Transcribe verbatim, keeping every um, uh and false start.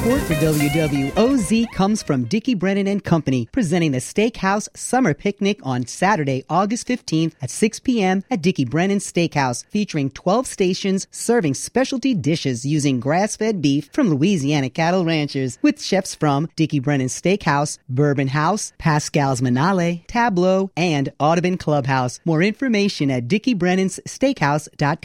Support for W W O Z comes from Dickie Brennan and Company, presenting the Steakhouse Summer Picnic on Saturday, August fifteenth at six p.m. at Dickie Brennan Steakhouse, featuring twelve stations serving specialty dishes using grass-fed beef from Louisiana cattle ranchers, with chefs from Dickie Brennan Steakhouse, Bourbon House, Pascal's Manale, Tableau, and Audubon Clubhouse. More information at Dickie Brennan's Steakhouse dot com.